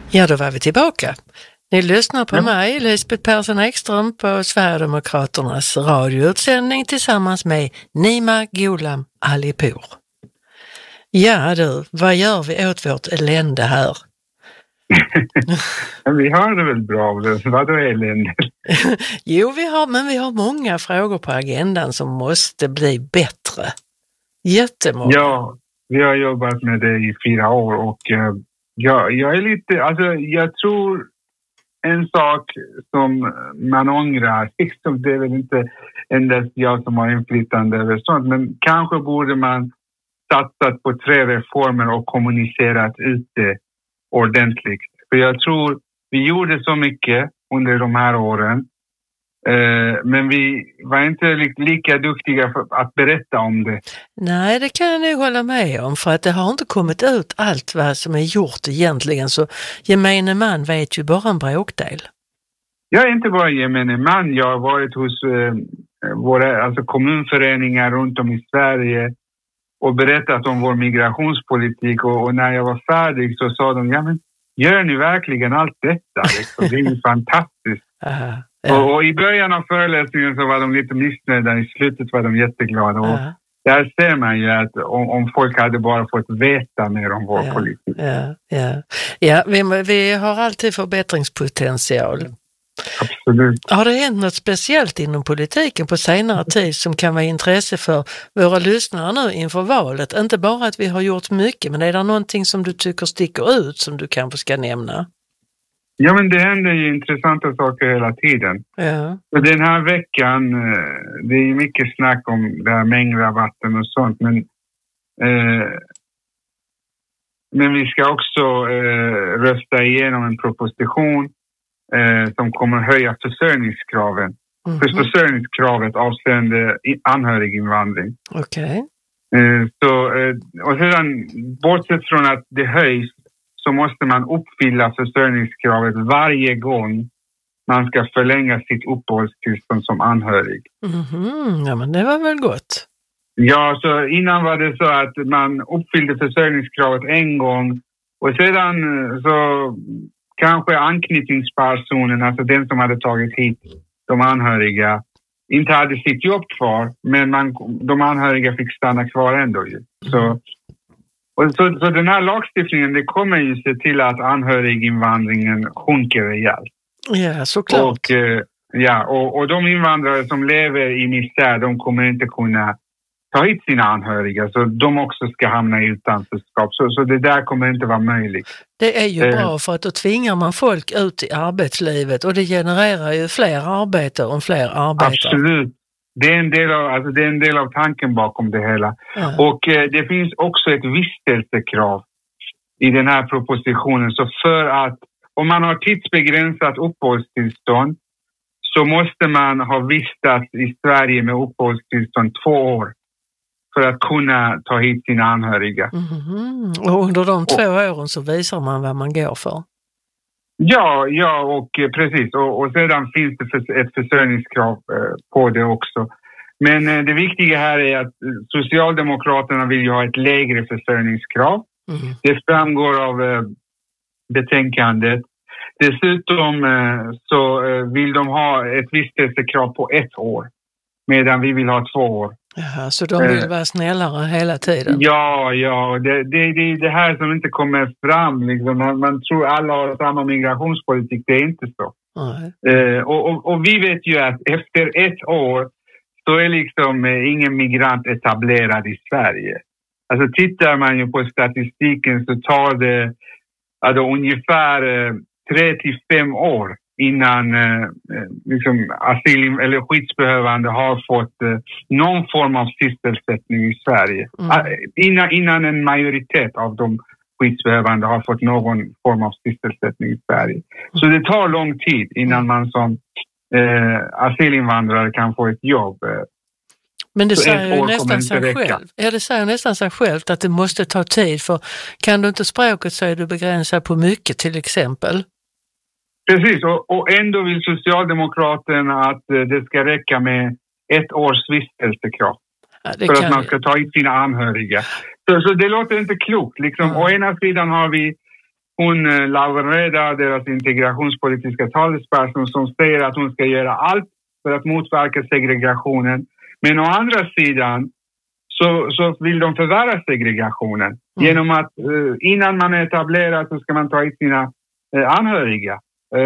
Ja, då var vi tillbaka. Ni lyssnar på mig, Lisbeth Persson Ekström, på Sverigedemokraternas radioutsändning tillsammans med Nima Gholam Alipour. Ja du, vad gör vi åt vårt elände här? Vi har det väl bra, vadå elände? Jo, men vi har många frågor på agendan som måste bli bättre. Jättemånga. Ja, vi har jobbat med det i 4 år och jag är lite, alltså jag tror en sak som man ångrar, liksom, det är väl inte endast jag som har inflytande över sånt, men kanske borde man satsat på 3 reformer och kommunicerat ut det ordentligt. För jag tror vi gjorde så mycket under de här åren, men vi var inte lika duktiga för att berätta om det. Nej, det kan jag nog hålla med om, för att det har inte kommit ut allt vad som är gjort egentligen, så gemene man vet ju bara en bråkdel. Jag är inte bara gemene man, jag har varit hos våra kommunföreningar runt om i Sverige och berättat om vår migrationspolitik, och när jag var färdig så sa de, ja men gör ni verkligen allt detta? Liksom? Det är ju fantastiskt. Aha, ja. Och i början av föreläsningen så var de lite missnöjda, i slutet var de jätteglada. Och där ser man ju att om folk hade bara fått veta mer om vår politik. Ja, vi har alltid förbättringspotential. Absolut. Har det hänt något speciellt inom politiken på senare tid som kan vara intresse för våra lyssnare nu inför valet? Inte bara att vi har gjort mycket, men är det någonting som du tycker sticker ut som du kanske ska nämna? Ja, men det händer ju intressanta saker hela tiden. Ja. Och den här veckan, det är ju mycket snack om det här mängdrabatten och sånt, men vi ska också rösta igenom en proposition som kommer höja försörjningskraven. Försörjningskravet avseende anhöriginvandring. Okej. Och sedan, bortsett från att det höjs, så måste man uppfylla försörjningskravet varje gång man ska förlänga sitt uppehållstillstånd som anhörig. Ja, men det var väl gott. Ja, så innan var det så att man uppfyllde försörjningskravet en gång, och sedan så kanske anknytningspersonen, alltså den som hade tagit hit de anhöriga, inte hade sitt jobb kvar, men de anhöriga fick stanna kvar ändå ju. Så den här lagstiftningen, det kommer ju se till att anhöriginvandringen sjunker rejält. Ja, såklart. Och de invandrare som lever i misär, de kommer inte kunna ta hit sina anhöriga, så de också ska hamna i utanförskap. Så det där kommer inte vara möjligt. Det är ju bra, för att då tvingar man folk ut i arbetslivet, och det genererar ju fler arbete om fler arbetar. Absolut. Det är en del av tanken bakom det hela. Ja. Och det finns också ett vistelsekrav i den här propositionen. Så för att om man har tidsbegränsat uppehållstillstånd, så måste man ha vistats i Sverige med uppehållstillstånd 2 år för att kunna ta hit sina anhöriga. Och under de 2 åren så visar man vad man går för. Ja, och precis. Och sedan finns det ett försörjningskrav på det också. Men det viktiga här är att Socialdemokraterna vill ju ha ett lägre försörjningskrav. Det framgår av betänkandet. Dessutom så vill de ha ett vistelsekrav på 1 år, medan vi vill ha 2 år. Jaha, så de vill vara snällare hela tiden? Ja, det är det här som inte kommer fram. Liksom. Man tror alla har samma migrationspolitik, det är inte så. Och vi vet ju att efter 1 år så är liksom ingen migrant etablerad i Sverige. Alltså tittar man ju på statistiken så tar det ungefär 3 till 5 år innan asyl- eller skyddsbehövande har fått någon form av sysselsättning i Sverige. Innan en majoritet av de skyddsbehövande har fått någon form av sysselsättning i Sverige. Så det tar lång tid innan man som asylinvandrare kan få ett jobb. Men det säger ju nästan sig själv. Ja, det säger nästan sig självt att det måste ta tid, för kan du inte språket så är du begränsad på mycket, till exempel. Precis, och ändå vill Socialdemokraterna att det ska räcka med 1 års vistelsekrav för att man ska ta hit sina anhöriga. Så det låter inte klokt. Liksom. Å ena sidan har vi hon Laureda, deras integrationspolitiska talesperson, som säger att hon ska göra allt för att motverka segregationen. Men å andra sidan så vill de förvärra segregationen genom att innan man är etablerad så ska man ta hit sina anhöriga.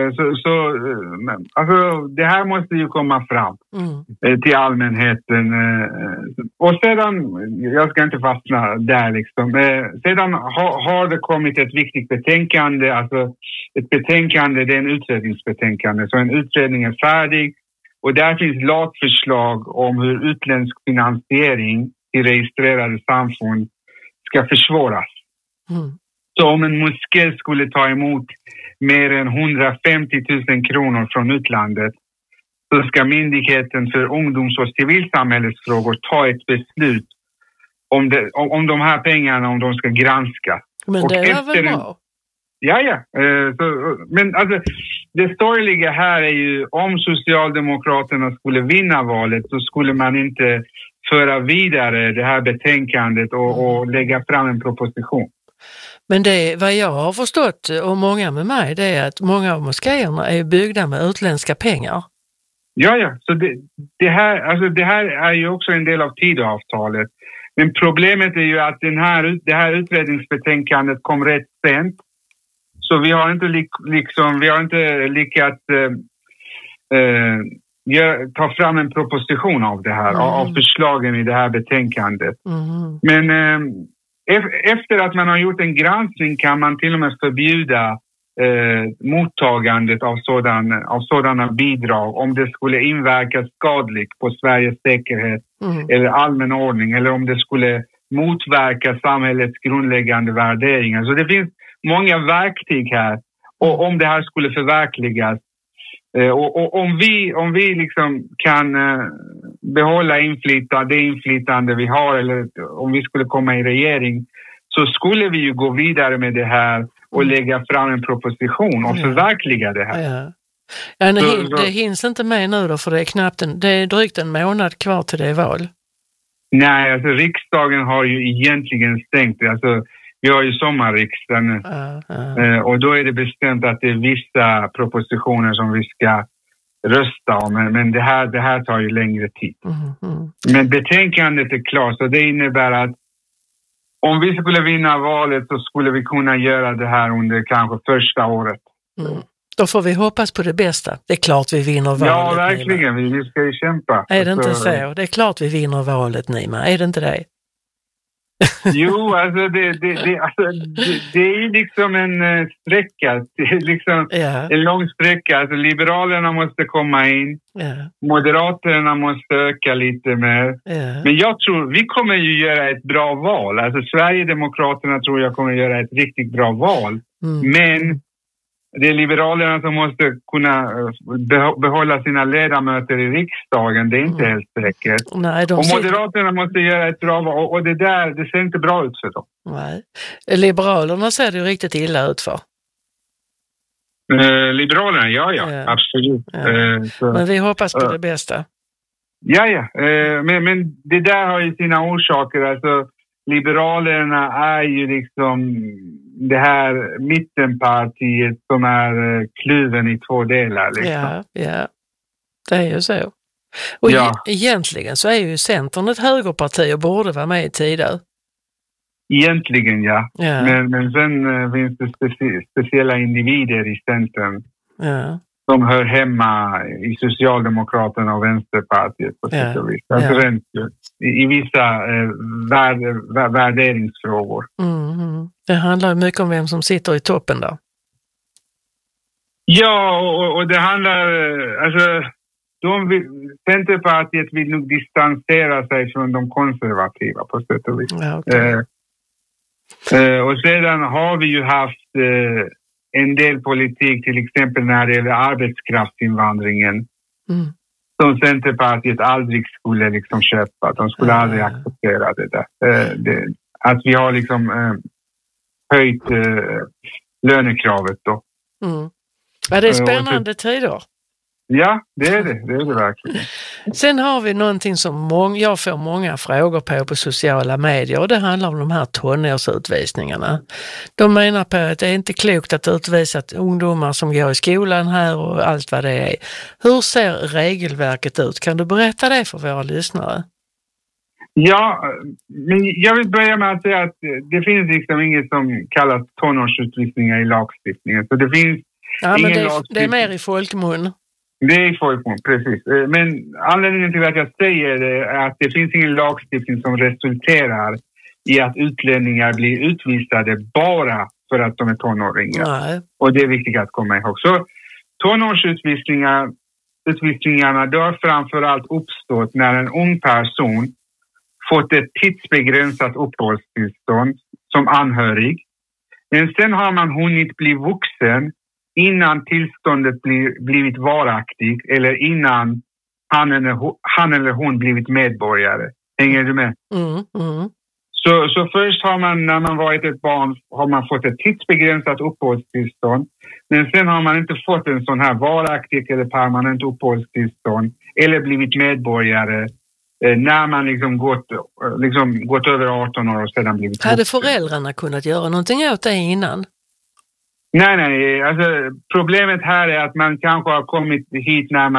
Alltså, det här måste ju komma fram till allmänheten. Och sedan, jag ska inte fastna där liksom. Sedan har det kommit ett viktigt betänkande, alltså ett betänkande, det är en utredningsbetänkande. Så en utredning är färdig och där finns lagförslag om hur utländsk finansiering till registrerade samfund ska försvåras. Så om en moské skulle ta emot mer än 150 000 kronor från utlandet så ska Myndigheten för ungdoms- och civilsamhällesfrågor ta ett beslut om de här pengarna, om de ska granskas. Men det är väl bra? Ja. Men alltså, det sorgliga här är ju om Socialdemokraterna skulle vinna valet så skulle man inte föra vidare det här betänkandet och lägga fram en proposition. Men det, vad jag har förstått och många med mig, det är att många av moskéerna är byggda med utländska pengar. Ja. Så det här är ju också en del av Tidöavtalet. Men problemet är ju att det här utredningsbetänkandet kom rätt sent. Så vi har inte lyckats ta fram en proposition av det här, av förslagen i det här betänkandet. Men efter att man har gjort en granskning kan man till och med förbjuda mottagandet av sådana bidrag om det skulle inverka skadligt på Sveriges säkerhet eller allmän ordning, eller om det skulle motverka samhällets grundläggande värderingar. Så det finns många verktyg här, och om det här skulle förverkligas och om vi liksom kan behålla det inflytande vi har, eller om vi skulle komma i regering, så skulle vi ju gå vidare med det här och lägga fram en proposition och förverkliga det här. Ja, det hinns inte med nu då, för det är drygt en månad kvar till det val. Nej, alltså riksdagen har ju egentligen stängt. Alltså, vi har ju sommarriksdagen och då är det bestämt att det är vissa propositioner som vi ska rösta om, men det här tar ju längre tid. Men betänkandet är klart, så det innebär att om vi skulle vinna valet så skulle vi kunna göra det här under kanske första året. Då får vi hoppas på det bästa. Det är klart vi vinner valet. Ja, verkligen. Vi ska ju kämpa. Är det inte så? Det är klart vi vinner valet, Nima. Är det inte det? Jo, alltså det är ju liksom en sträcka. Det är liksom en lång sträcka. Alltså Liberalerna måste komma in. Moderaterna måste öka lite mer. Men jag tror, vi kommer ju göra ett bra val. Alltså Sverigedemokraterna tror jag kommer göra ett riktigt bra val. Men det är Liberalerna som måste kunna behålla sina ledamöter i riksdagen. Det är inte helt säkert. Nej, och Moderaterna måste göra ett bra val. Och det ser inte bra ut för dem. Nej. Liberalerna ser det ju riktigt illa ut för. Liberalerna, ja. Absolut. Men vi hoppas på det bästa. Ja. Men det där har ju sina orsaker. Alltså, Liberalerna är ju liksom det här mittenpartiet som är kluven i två delar. Liksom. Ja. Det är ju så. Och egentligen så är ju Centern ett högerparti och borde vara med i Tidö. Egentligen, ja. Men sen finns det speciella individer i Centern som hör hemma i Socialdemokraterna och Vänsterpartiet på sätt och vis. Alltså i vissa värderingsfrågor. Det handlar mycket om vem som sitter i toppen där. Ja, och det handlar... Alltså, Centerpartiet vill nog distansera sig från de konservativa på sätt och vis. Och sedan har vi ju haft en del politik, till exempel när det gäller arbetskraftsinvandringen, som Centerpartiet aldrig skulle liksom köpa. De skulle aldrig acceptera det där. Att vi har liksom höjt lönekravet då. Ja, det är spännande tider. Ja, det är det verkligen. Sen har vi någonting som jag får många frågor på sociala medier, och det handlar om de här tonårsutvisningarna. De menar på att det är inte klokt att utvisa ungdomar som går i skolan här och allt vad det är. Hur ser regelverket ut? Kan du berätta det för våra lyssnare? Ja, men jag vill börja med att säga att det finns liksom inget som kallas tonårsutvisningar i lagstiftningen. Så det finns ingen lagstiftning. Det är mer i folkmun. Det är i folkmun, precis. Men anledningen till att jag säger det är att det finns ingen lagstiftning som resulterar i att utlänningar blir utvisade bara för att de är tonåringar. Nej. Och det är viktigt att komma ihåg. Så tonårsutvisningarna då har framförallt uppstått när en ung person fått ett tidsbegränsat uppehållstillstånd som anhörig. Men sen har man hunnit bli vuxen innan tillståndet blivit varaktigt eller innan han eller hon blivit medborgare. Hänger du med? Så först har man, när man varit ett barn, har man fått ett tidsbegränsat uppehållstillstånd. Men sen har man inte fått en sån här varaktigt eller permanent uppehållstillstånd eller blivit medborgare när man gått över 18 år och sedan blivit vuxen. Hade föräldrarna kunnat göra någonting åt det innan? Nej. Alltså, problemet här är att man kanske har kommit hit när man